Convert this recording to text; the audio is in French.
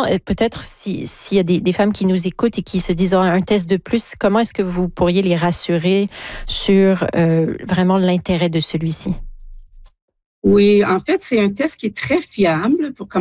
peut-être s'il y a des femmes qui nous écoutent et qui se disent un test de plus, comment est-ce que vous pourriez les rassurer sur vraiment l'intérêt de celui-ci? Oui, en fait, c'est un test qui est très fiable pour